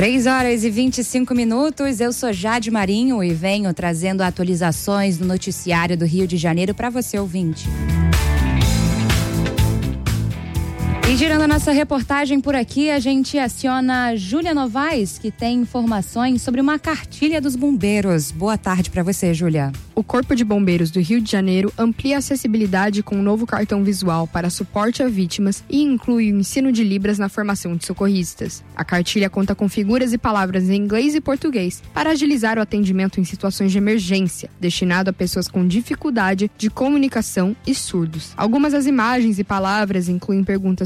3h25, eu sou Jade Marinho e venho trazendo atualizações do noticiário do Rio de Janeiro para você, ouvinte. E girando a nossa reportagem por aqui, a gente aciona a Júlia Novaes, que tem informações sobre uma cartilha dos bombeiros. Boa tarde para você, Júlia. O Corpo de Bombeiros do Rio de Janeiro amplia a acessibilidade com um novo cartão visual para suporte a vítimas e inclui o ensino de Libras na formação de socorristas. A cartilha conta com figuras e palavras em inglês e português para agilizar o atendimento em situações de emergência, destinado a pessoas com dificuldade de comunicação e surdos. Algumas das imagens e palavras incluem perguntas